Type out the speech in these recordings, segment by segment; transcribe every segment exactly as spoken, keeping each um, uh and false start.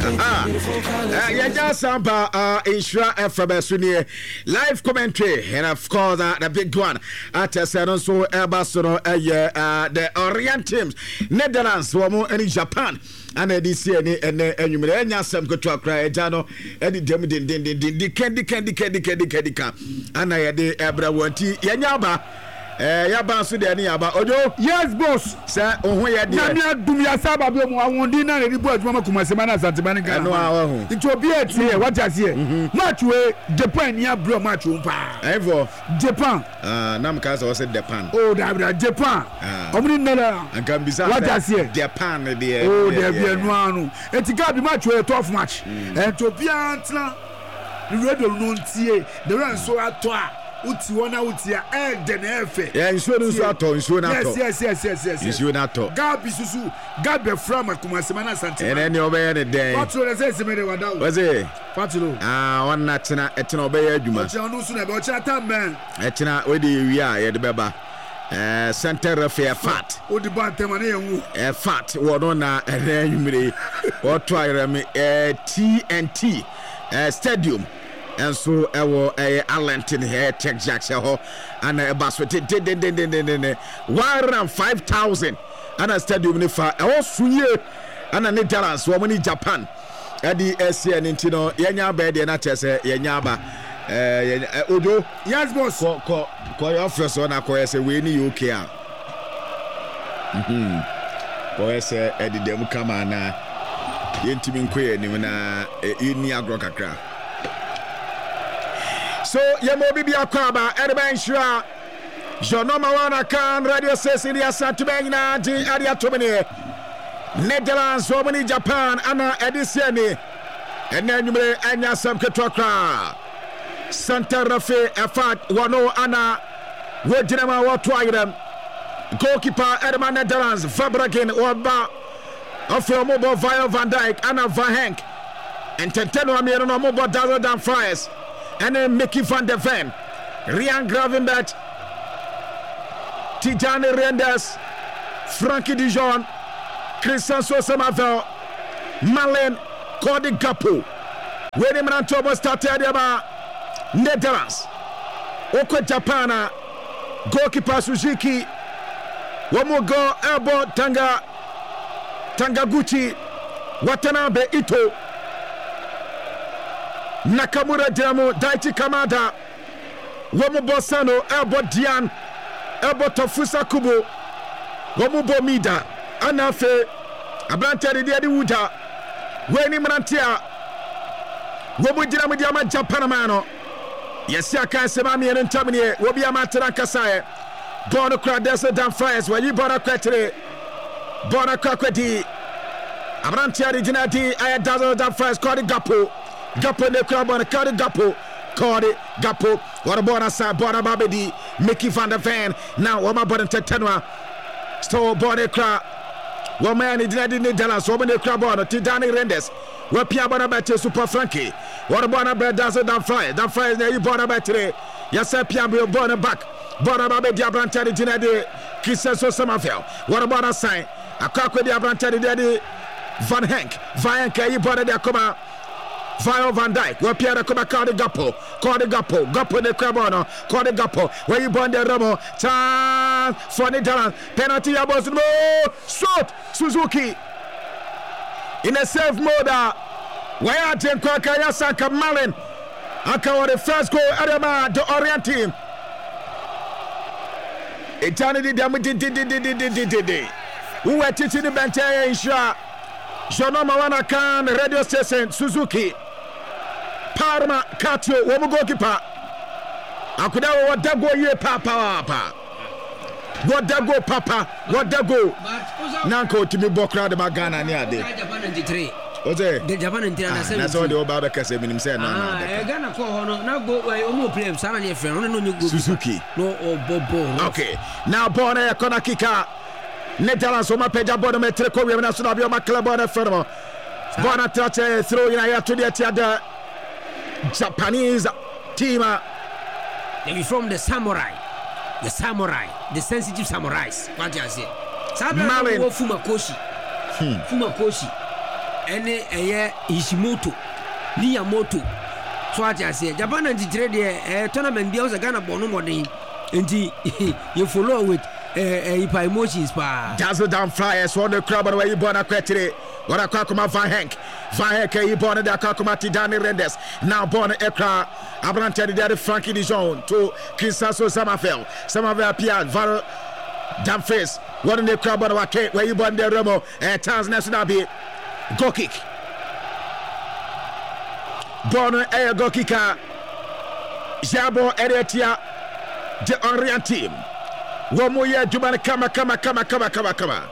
Yeah, Samba, uh, Ishra Efrabesuni, live commentary, and of course, uh, the big one at Sanoso Airbasono, uh, the Orient teams, Netherlands, Womo, and Japan. And I see any and and you may some go to a cry, Jano, and the Demidin, the candy, candy, candy, candy, candy, and I had the Abra Wanti, Yanyaba. Eh ya ba so de ni aba ojo yes boss say ohun ye de na mi adum ya saba bi mu awon din na re bu aduma kuma se mana santema ni kan no awo it will be at here what you see match we Japan ni abro match o pa evo Japan ah nam ka so say Japan oh da bra Japan omni nala an kan bisa what you see Japan de oh de bi anu anu etika bi match we tough match and to bi antla ni radio no ntie the run so ato a uti wona uti a eh de na efe yeah insurance so ato insurance ato yes yes yes yes yes insurance ato gabi susu gabi from akuma semana sante ene ne obeye ne den patro na say semere wada o say patro ah wonna tena etena obeye adwuma o no su na be o chira tam man etena we de wi a ye de beba eh center refair fat o di ban tema na yenwu eh fat wo no na ene anwumire o to ayere me eh T N T eh stadium and so ewo eh Arlington here Tech Jacks ho and eh basket den den den den den one hundred five thousand and a stadium ni fa e wo sunye and a Netherlands wo mani Japan e di S N ntino yenya ba de na chese yenya ba eh ojo yes boss ko ko ko your first one akoye se we ni U K a mhm ko se e di dem kama na yentimi nkoye ni na ni agro kakra. So yemo bibi akwaba erba insura Jonoma wana kan radio station ya Santubena di area tomene Netherlands womani Japan ana edisiani ene numere anya sam ketokra Santa Rafe efat wano ana wojinama watu ayirem goalkeeper Edman Netherlands Fabragen oba ofo mobo Vio van Dijk ana Van Henk and tenteno amiero no mobo Dazzle Dumfries and then Mickey van der Ven, Ryan Gravenberch, Tijani Reinders, Frankie de Jong, Christian Sosa-Mavel, Malen, Cody Gakpo. When him and Tobo started about Netherlands, Oko Japana, goalkeeper Suzuki, one more goal, elbow Tanga, Tangaguchi, Watanabe Ito. Nakamura Diamo, Daichi Kamada, Womo Bosano, Elbo Dian, Elbo Tofusa Kubo, Womo Bomida, Anafe, Abrante de Diadi Wuda, Weni Manantia, Womo Dinamo Diama Japanamano, Yesiaka Semami and Tamini, Wobiama Tarankasai, Bono Cradessa Dumfries, where you bought a cratere, Bona Kakwedi, Abrante de Dinadi, I had Dazzle Dumfries, called Gakpo. Gakpo ne crab on a card Gakpo, called it Gakpo. What about us? Bona Babedi, Mickey van der Ven. Now, what about Tetanwa? Store Bonnie Crab. One man in the Netherlands, woman the crab on Tijani Reinders. What Piabana Battle Super Frankie. What about a bread doesn't that fly? That flies there you bought about today. Yes, Piabio born back. Bona Babedi Abrantari Dinade, Kisses Somerville. What about a sign? A cock with the Abrantari Daddy Van Henk. Van Henk, you bought their come Vio van Dijk, where Pierre Kuba called the Gakpo, called the Gakpo, Gakpo the Crabono, called the Gakpo, where you born the Romo, chance for Netherlands, penalty about no, shot Suzuki in a safe mode. Where are Jen Kwakaya Saka Malin? Akawa the first goal, Adama, the Orient team. Eternity damage. Who were teaching the bench in Shah? Jonoma wana kan radio station Suzuki Parma Katio womu goalkeeper akuda wo dago ye papa papa wo dago papa wo dago nanko timi bokra de magana ni ade Japan ninety-three oze the Japan ninety-three na seventy na so de oba be kase minim say na na ah Ghana ko hono na go omo play sana ne friend no no go Suzuki no obobo okay now born a corner kicker Netherlands woma peja bono metre ko wi na so na bi o makla bono fermo bono trache throw in here to the other Japanese team. They from the samurai the samurai the sensitive samurais what you say Sabe wo Fumakoshi Fumakoshi ɛne ɛyɛ Ishimoto Miyamoto so ati ase Japan ninety-three de eh tournament bia o Ghana bɔ no modern nti you follow with eh hyper emotions pa Dazzle down Flyers on the crowd where you born a kwetire what a kwakoma Van Henk Van Henk you born the kwakoma Tidani Rendes now born ekra abrante de Frankie Dijon to Kinsaso Samafel Samafel Pierre Var Dumfries one in the crowd where you born the Remo eh Tans National be go kick born a go kicker Jabo Eretia the Orient team Womo ye Jumana kama kama kama kama kama kama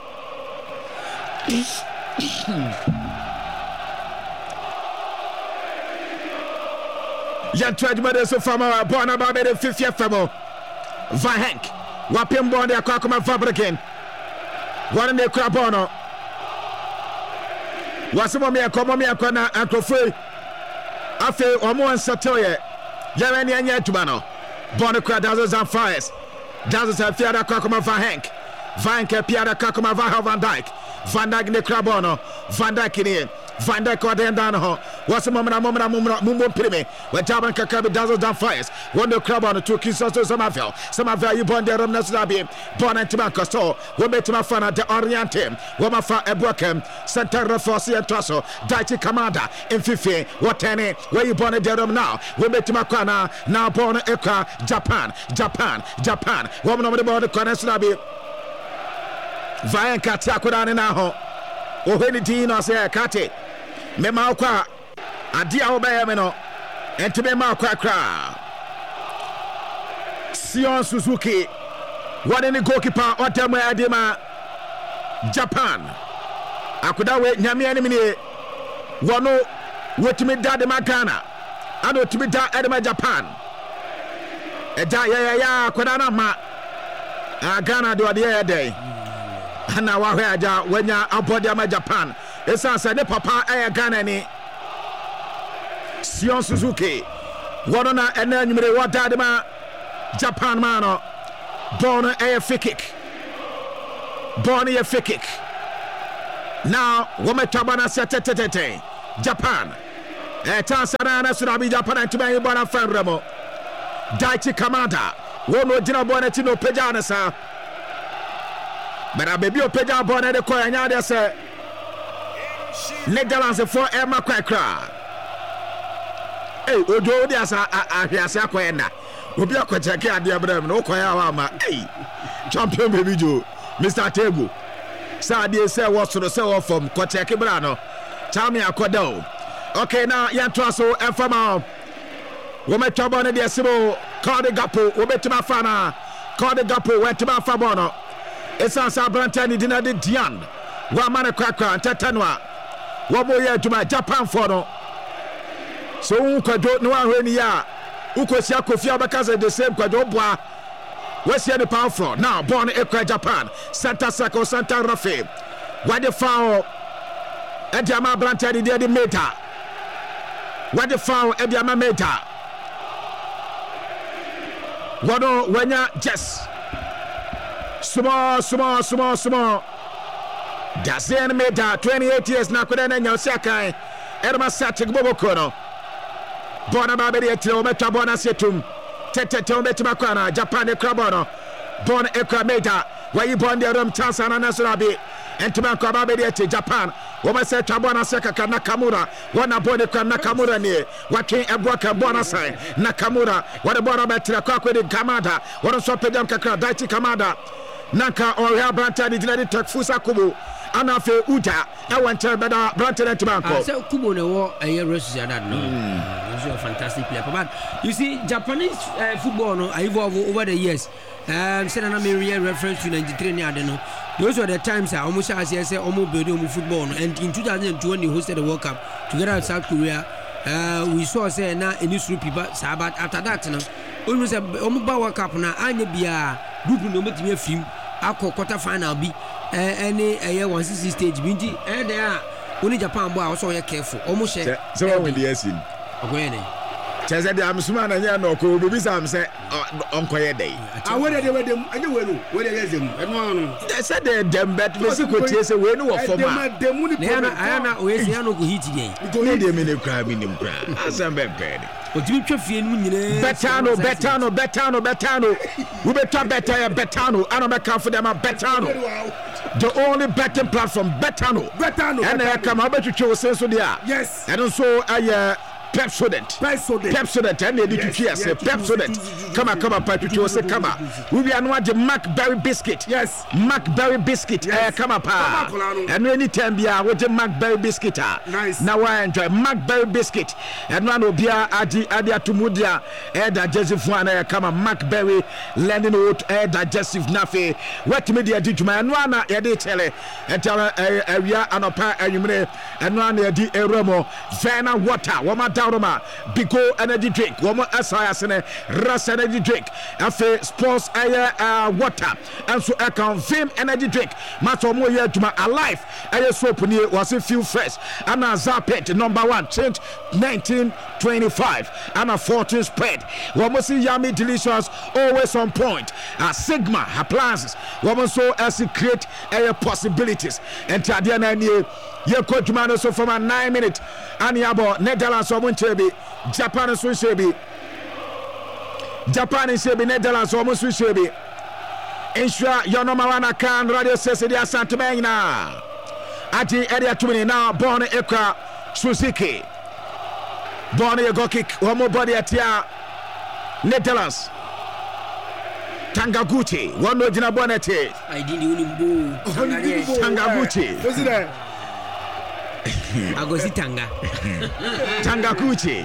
Yan Twadmade so fama Bona Babe de fiftieth famo Van Henk Wapim Bon de Akakuma Fabrican One in the Crabono Wasimo me akomo me akona ankofo Afe omo ansatoye Yamani anya tubano Bon Cra Dazzles and Fires Dazzles and Fiada Kakuma Van Henk Van Henk Piada Kakuma Van Dijk Van Dijk ne Crabono Van Dijk in Van Dijk or den down ho what's the moment moment moment mumbo prime when Taban Kakabi Dazzles down Fires one the crab on the two Kinsaso Samafel Samafel you born the Romness Labi born and Timanco so we met my fan at the Orient team we my fa Ebrokem Center Reforce and Tosso Daichi Commander in Fifi what any where you born the Rom now we met my corner now born Eka Japan Japan Japan woman over the border corner Slabi Vayan Katakudan in our oh any Dino say Kate me ma kwa ade a obeye me no enti me ma kwa kra Sion Suzuki what any goalkeeper otama adema Japan akoda we nyame ani me wono wotimi dade ma Ghana ano timi da adema Japan eja ya ya ya akoda na ma a Ghana do ade ya dey ana wa hwe aja wanya abode ma Japan esa sa ne papa aya Ghana ni Sion Suzuki wono na ena nyumere wadade ma Japan mano born a free kick born a free kick now wome tabana setetete Japan e tansana na surabi Japan antime bona fanremo Daichi Kamada wono jina bona ti no pejana sa But baby, Peja born at the Koyana, they say, Netherlands for Emma Quackra. Hey, Odo, there's a Hiasaquena. Will be a Quachakia, dear brother, no Koyama. Hey, champion baby Joe, Mister Table. Sadia say what's to the sell from Quachaki Brano. Tell me a quado. Okay, now, Yantraso, and Fama. Woman Tabana, dear Simo, call the Gapo, Wobetima Fana, call the Gapo, went to my Fabono. Esa sa brantani dina de Dian wa mana kwakwa tatanwa wa boye tuma Japan for no so ukwado no ahweni ya ukosi akofia bakaza the same kwado boa wesi the power for now born ekwa Japan Santa Sako Santa Rafe wa de foul e dia ma brantani de meta wa de foul e dia ma meta wado wanya just Small, small, small, small. That's the enemy. twenty-eight years now. Couldn't any Osaka. Erma Satik Bobokono. Bona Babidi Etio Meta Bona Setum. Tete Tometa Makana. Japan Ekrabono. Bon Ekra Meta. Where you born the room chance and Nasurabi. And Tomanko Babidi Japan. Woman said Tabona Seka Nakamura. One aboard Nakamura near. What came a broken bona sign. Nakamura. What a bona Betla Kwakwe Kamada. What a Sopedam Kakra Daichi Kamada. Nanka or ya branta di dinadi tek fusa kubu anafe uta e wante beda branta na timanko so kubu ne wo eye resus ya that no he's a fantastic player but you see Japanese uh, football no evolve over the years um say na me reference to ninety-three ne ade no those were the times I almost as say almost build on football no and in twenty twenty they hosted the World Cup together with South Korea uh we saw say na any group people but after that no almost almost World Cup na anya bia group no metime film akọ quarter final bi eh any eh one sixty stage binti eh there only Japan boy also you careful almost share so when the yesin ogwene Chese de amsuma na nya no ko obi sam say onkoye dey. Ah we dey we dem anye we no we dey dem. Eno no. They said they dem bet me ko tie say we no wo forma. Na na ayana we say no go hit dey. Ko ne dey me ne kra mi nim kra. Asem be be. Otimi twa fie no nyine. Betano betano betano betano. We betwa beta betano. Ana me kan for them betano. The only betting platform betano. Betano. And I come abetwe say so there. Yes. And so I Pepsodent. Pepsodent. Pepsodent. And they did you hear say Pepsodent. Come on, come on, Patrick. Say come on. We are now the Macberry biscuit. Yes. Macberry biscuit. Eh, come on, pa. And anytime we are with the Macberry biscuit. Nice. Now I enjoy Macberry biscuit. And one will be adi adi atumudia. Eh, digestive one. Eh, come on, Macberry. Learning out. Eh, digestive nafe. What media did you man? And one eh, they tell eh, tell eh, eh, we are anopa eh, you mean and one eh, di eromo. Vena water. Wama Dauroma, Bigo energy drink, Woman Asayasene, Ras energy drink, Afe sports air uh, water, and so I can Vim energy drink. Matter more year to my alive. I soap near was a few fresh. And a Zapet number one, change nineteen twenty-five, and a fourteen spread. Woman see yummy, delicious, always on point. A Sigma appliances, woman so as it create air possibilities. And Tadiana near. Ye coach man so for my nine minutes and yabo Netherlands so munchebi Japan so shebi Japan is shebi Netherlands so musu shebi ensure your number one account radio says the asante na ati area tumini now born ekra Suzuki born a go kick one more body atia Netherlands Tangaguchi one no jina bonete I did unimbo Tangaguchi president Agosi Tanga Tangaguchi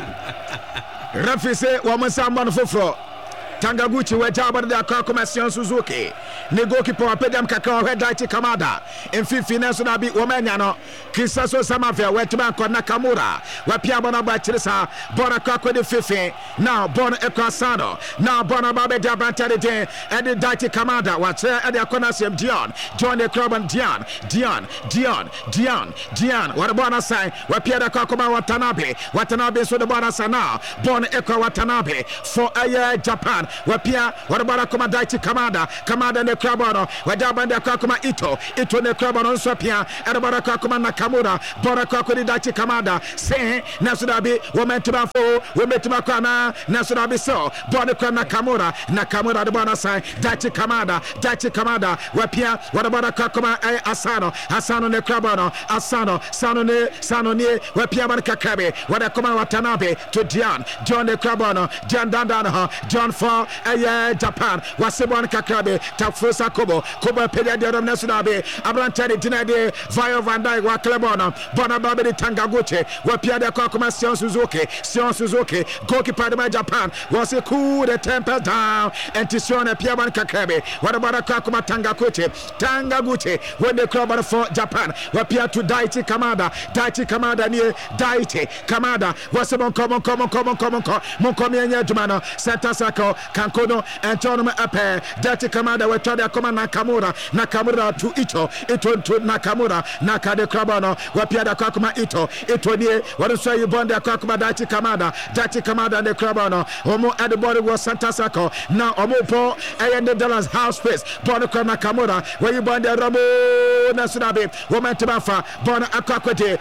Referee say woman someone foforo Tangaguchi we jaba de akwa commercial Suzuki ne goalkeeper apedam kakra o hedachi Kamada en fifi na so na bi wo manya no Kisaso Samafia wetuma ko Nakamura we pia bona ba chirisa bona kwa de fifi now bona ekwasano now bona ba be jabantade den and the dachi Kamada wa che e de akona sem Dion John the club and Dion Dion Dion Dion Dion what bona sign we pia de kwa koma Watanabe Watanabe so de bona sana bona ekwa Watanabe for aye Japan wapia warabara koma daiti Kamada Kamada ne krabono wajabande kwa koma Ito Ito ne krabono nsopia warabara kwa koma Nakamura bora kwa kodi daiti Kamada se nasudabi womentuma fo womentuma kwa na nasudabi so bora kwa Nakamura Nakamura de bora sai daiti Kamada daiti Kamada wapia warabara kwa koma Asano Asano ne krabono Asano Sano ne Sano ne wapia baraka kabe wadakoma Watanabe to Dion John ne krabono John Dandana John for Aye Japan wasebon kakrabe tafusa kobo kobo pedia de rom nasunabe abrantade dinade via Van Dijk wa Clebona bona babe de Tangaguchi wa pia de kwa Sion Suzuki Sion Suzuki goalkeeper de Japan was a cool the temper down and Tisione pia ban kakrabe wa bara kwa Tangaguchi Tangaguchi when the club for Japan wa pia to Daichi Kamada Daichi Kamada ni Daichi Kamada wasebon come on come on come on come on come on enya jumano center circle Kankono and Tonoma Ape, Dati Kamada, we tried to come Nakamura, Nakamura to Ito, Ito to Nakamura, Nakade Krabano, Wapiada Kakuma Ito, Ito near, what is say you bond the Kakuma Dati Kamada, Dati Kamada and the Krabano, Omo at the body was Santa Sako, now Omopo, and the Dallas house space, Bonaka Nakamura, where you bond the Ramo Nasunabe, Woman Tibafa, Bona Akakwete,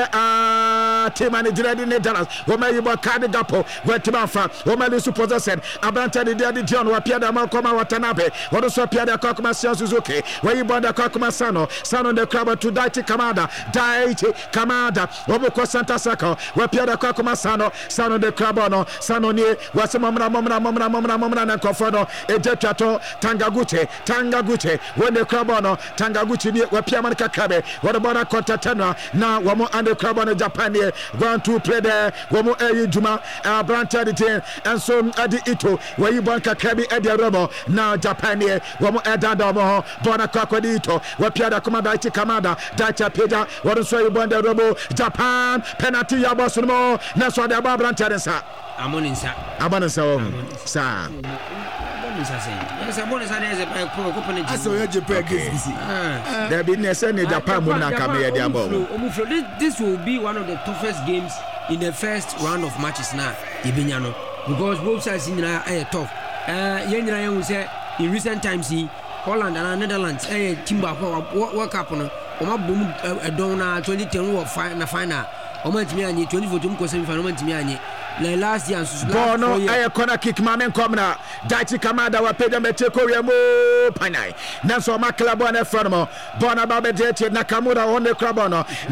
a team and the Dreading Dallas, Woman you bought Kadi Gapo, where Tibafa, Woman is supposed to send, Abanta the Daddy John, Wapiada Malcoma Watanabe, what is Wapiada Kakuma Suzuki, where you bought the Kakuma Sano, Sano the Crabber to Daiti Kamada, Daiti Kamada, Woboko Santa Sako, Wapiada Kakuma Sano, Sano the Crabano, Sano near, was a Mamma Mamma Mamma Mamma Mamma and Confono, Ejetrato, Tangaguchi, Tangaguchi, when the Crabano, Tangaguchi near Wapiaman Kakabe, what about a Cotatana, now Wamo and the Crabano Japan here, going to play there, Wamo Eri Juma, Abranta the Tin, and so at the Ito, where you bank a Kabi Edia Robo, now Japan here, Wamo Edadamo, Bona Kakwadito, Wapiada Kamadaiti Kamada, Dacha Peda, what is you bond the Robo, Japan, penalty Yabosumo, that's what the Babranta is. I'm on inside. I'm on inside. Sir. I saw you Japan. There be necessary Japan will not come here. This will be one of the toughest games in the first round of matches now. yɛbɛnya no because both sides nyinaa ɛyɛ tough ɛɛ yɛn nyinaa yɛn ho sɛ in recent times yi Holland and Netherlands ɛyɛ team baako World Cup no wɔn abɔ mu ɛdɔn na twenty ten wɔ fi na final wɔn antumi anye twenty fourteen kɔ semi final wɔn antumi anye na last year nso bɔɔl no ɛyɛ corner kick maame nkɔmna Daichi Kamada wapagya mɛkyɛ kɔwia mu panai nanso ɔma kla bɔɔl no ɛfrɛ no mɔ bɔɔl no aba bɛgye akyi Nakamura wɔn ne kora bɔɔl no